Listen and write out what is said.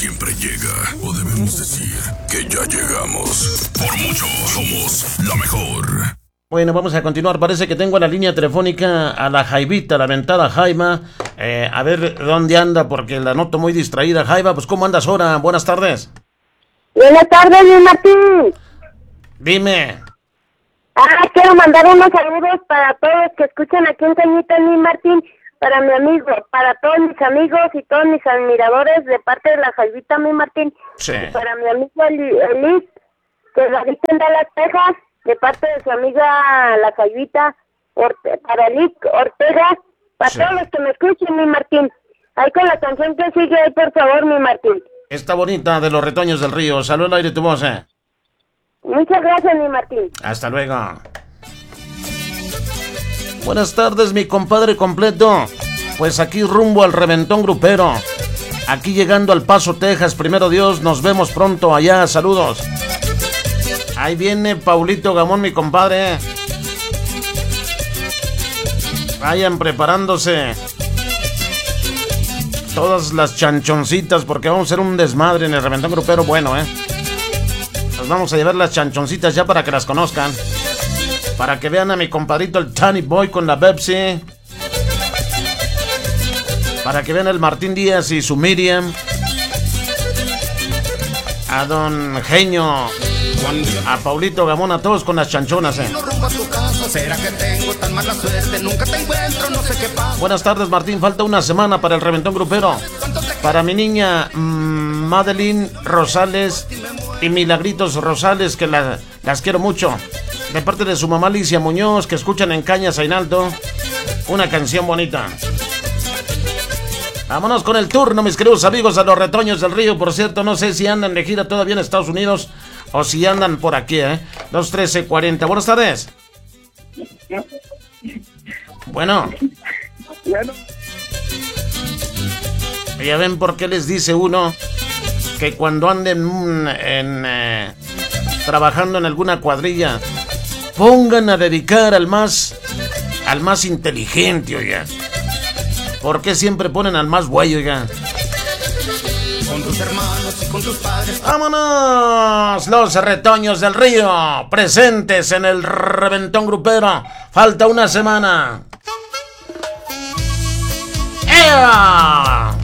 siempre llega, o debemos decir que ya llegamos. Por mucho, somos la mejor. Bueno, vamos a continuar. Parece que tengo en la línea telefónica a la Jaivita, la ventada Jaima. A ver dónde anda, porque la noto muy distraída. Jaiva, pues ¿cómo andas ahora? Buenas tardes. Buenas tardes, mi Martín. Dime. Quiero mandar unos saludos para todos que escuchan aquí en Cañita, mi Martín. Para mi amigo, para todos mis amigos y todos mis admiradores de parte de la Jaivita, mi Martín. Sí. Y para mi amigo Elis, que radica en Dallas, Texas, de parte de su amiga la Jaivita, para Elis Ortega, para todos los que me escuchen, mi Martín. Ahí con la canción que sigue, ahí por favor, mi Martín. Está bonita, de los Retoños del Río. Salud al aire tu voz, Muchas gracias, mi Martín. Hasta luego. Buenas tardes, mi compadre completo. Pues aquí rumbo al Reventón Grupero. Aquí llegando al Paso, Texas. Primero Dios, nos vemos pronto allá. Saludos. Ahí viene Paulito Gamón, mi compadre. Vayan preparándose todas las chanchoncitas, porque vamos a hacer un desmadre en el Reventón Grupero. Bueno, nos vamos a llevar las chanchoncitas ya para que las conozcan. Para que vean a mi compadrito el Tiny Boy con la Pepsi. Para que vean el Martín Díaz y su Miriam. A don Genio. A Paulito Gamón, a todos con las chanchonas, Buenas tardes, Martín. Falta una semana para el Reventón Grupero. Para mi niña Madeline Rosales y Milagritos Rosales, que las quiero mucho. De parte de su mamá Alicia Muñoz, que escuchan en Cañas, Ainaldo. Una canción bonita. Vámonos con el turno, mis queridos amigos, a los Retoños del Río. Por cierto, no sé si andan de gira todavía en Estados Unidos o si andan por aquí, 213-40. Buenas tardes. Bueno. Ya ven por qué les dice uno que cuando anden trabajando en alguna cuadrilla, pongan a dedicar al más inteligente, oiga. ¿Por qué siempre ponen al más güey, oiga? Con tus hermanos y con tus padres. ¡Vámonos! Los Retoños del Río, presentes en el Reventón Grupero. Falta una semana. ¡Ea!